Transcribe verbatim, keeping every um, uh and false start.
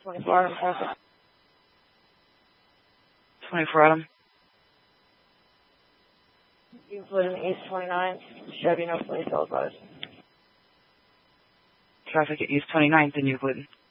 twenty-four Adam, traffic. twenty-four Adam. Euclid in East twenty-ninth, Chevy, no police, all advised. Traffic at East twenty-ninth in Euclid.